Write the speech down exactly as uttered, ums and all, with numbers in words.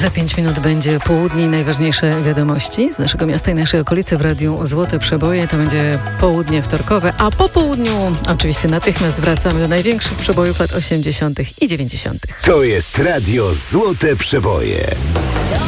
Za pięć minut będzie południe i najważniejsze wiadomości z naszego miasta i naszej okolicy w Radiu Złote Przeboje. To będzie południe wtorkowe, a po południu oczywiście natychmiast wracamy do największych przebojów lat osiemdziesiątych i dziewięćdziesiątych. To jest Radio Złote Przeboje.